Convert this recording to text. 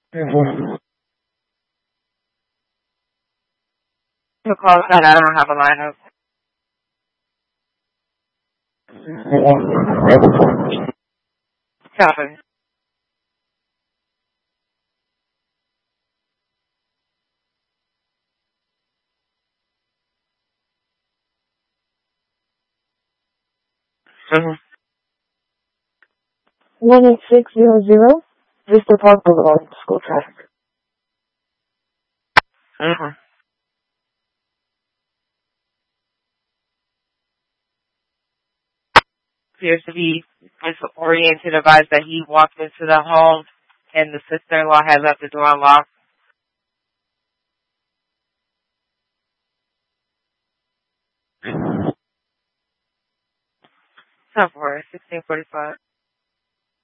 Mm-hmm. To call that, I don't have a lineup. Copy. Mm-hmm. 18600 Vista Park Boulevard, school traffic. Mm-hmm. Appears to be disoriented, advised that he walked into the home and the sister-in-law had left the door unlocked. Time for 16:45.